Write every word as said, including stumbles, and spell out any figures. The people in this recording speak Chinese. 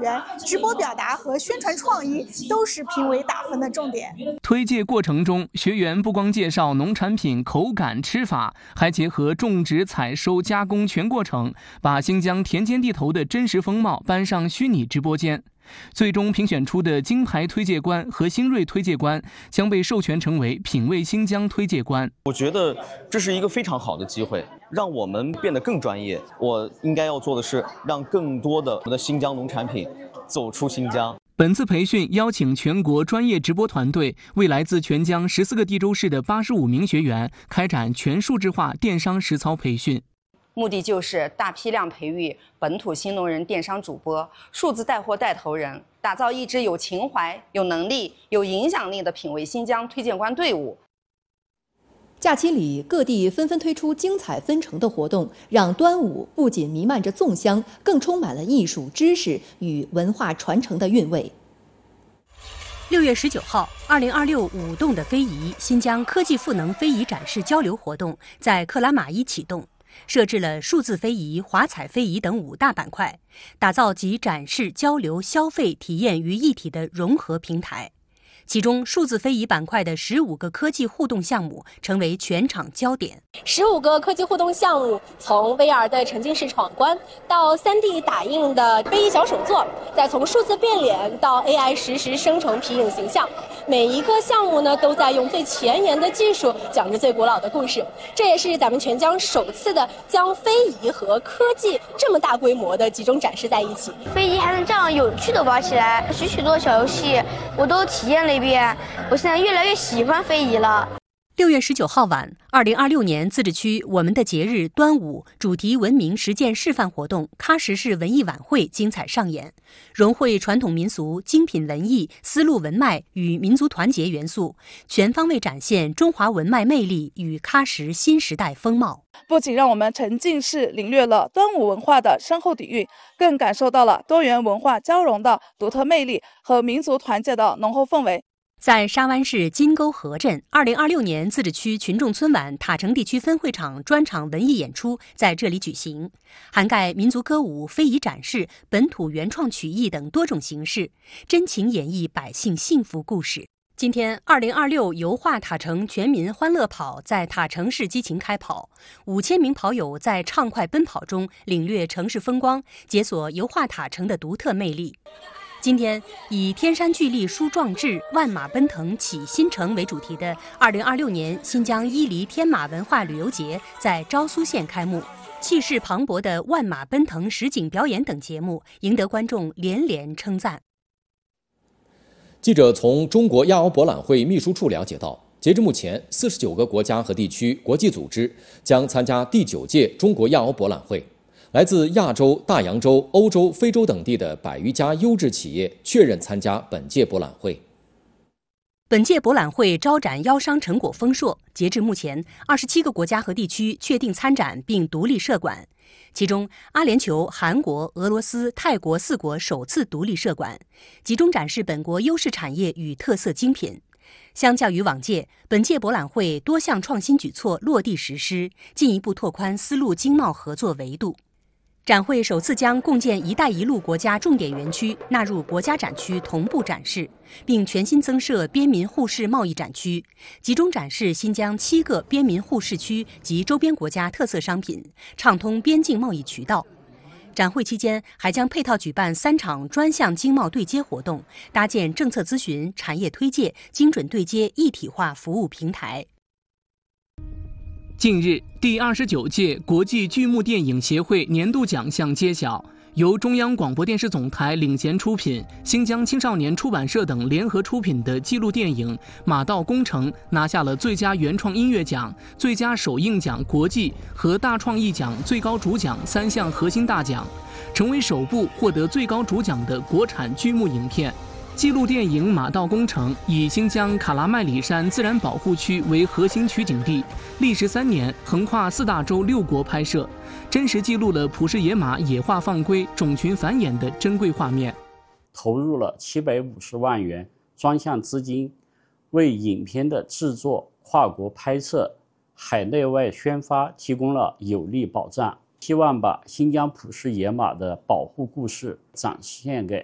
员，直播表达和宣传创意都是评委打分的重点。 推介过程中，学员不光介绍农产品口感吃法，还结合种植、采收、加工全过程，把新疆田间地头的真实风貌搬上虚拟直播间。最终评选出的金牌推介官和新锐推介官将被授权成为品味新疆推介官。 我觉得这是一个非常好的机会，让我们变得更专业。我应该要做的是，让更多的我们的新疆农产品走出新疆。 本次培训邀请全国专业直播团队，为来自全疆十四个地州市的八十五名学员开展全数字化电商实操培训。 目的就是大批量培育本土新农人电商主播、数字带货带头人，打造一支有情怀、有能力、有影响力的品味新疆推荐官队伍。 假期里，各地纷纷推出精彩纷呈的活动，让端午不仅弥漫着粽香，更充满了艺术、知识与文化传承的韵味。 六月十九号，二零二六舞动的非遗新疆科技赋能非遗展示交流活动在克拉玛依启动。设置了数字非遗、华彩非遗等五大板块，打造集展示、交流、消费、体验于一体的融合平台。其中，数字非遗板块的十五个科技互动项目成为全场焦点。 十五个科技互动项目，从 V R 的沉浸式闯关到 三 D 打印的非遗小手作，再从数字变脸到 A I 实时生成皮影形象，每一个项目呢都在用最前沿的技术讲着最古老的故事。这也是咱们全疆首次的将非遗和科技这么大规模的集中展示在一起。 非遗还能这样有趣的玩起来，许许多小游戏我都体验了一遍，我现在越来越喜欢非遗了。 六月十九号晚，二零二六年自治区我们的节日端午主题文明实践示范活动喀什市文艺晚会精彩上演，融汇传统民俗、精品文艺、丝路文脉与民族团结元素，全方位展现中华文脉魅力与喀什新时代风貌。 不仅让我们沉浸式领略了端午文化的深厚底蕴，更感受到了多元文化交融的独特魅力和民族团结的浓厚氛围。 在沙湾市金沟河镇，二零二六年自治区群众春晚塔城地区分会场专场文艺演出在这里举行，涵盖民族歌舞、非遗展示、本土原创曲艺等多种形式，真情演绎百姓幸福故事。今天，二零二六油画塔城全民欢乐跑在塔城市激情开跑，五千名跑友在畅快奔跑中领略城市风光，解锁油画塔城的独特魅力。今天，以天山巨力书壮志，万马奔腾启新城为主题的二零二六年新疆伊犁天马文化旅游节在昭苏县开幕，气势磅礴的万马奔腾实景表演等节目赢得观众连连称赞。 记者从中国亚欧博览会秘书处了解到，截至目前，四十九个国家和地区、国际组织将参加第九届中国亚欧博览会。来自亚洲、大洋洲、欧洲、非洲等地的百余家优质企业确认参加本届博览会。 本届博览会招展邀商成果丰硕，截至目前，二十七个国家和地区确定参展并独立设馆。其中，阿联酋、韩国、俄罗斯、泰国四国首次独立设馆，集中展示本国优势产业与特色精品。相较于往届，本届博览会多项创新举措落地实施，进一步拓宽丝路经贸合作维度。展会首次将共建“一带一路”国家重点园区纳入国家展区同步展示，并全新增设边民互市贸易展区，集中展示新疆七个边民互市区及周边国家特色商品，畅通边境贸易渠道。展会期间还将配套举办三场专项经贸对接活动，搭建政策咨询、产业推介、精准对接一体化服务平台。 近日，第二十九届国际剧目电影协会年度奖项揭晓，由中央广播电视总台领衔出品，新疆青少年出版社等联合出品的纪录电影《马道工程》拿下了最佳原创音乐奖、最佳首映奖国际和大创意奖最高主奖三项核心大奖，成为首部获得最高主奖的国产剧目影片。纪录电影《马道工程》以新疆卡拉麦里山自然保护区为核心取景地，历时三年，横跨四大洲六国拍摄，真实记录了普氏野马野化放归、种群繁衍的珍贵画面。 投入了七百五十万元专项资金，为影片的制作、跨国拍摄、海内外宣发提供了有力保障。希望把新疆普氏野马的保护故事展现给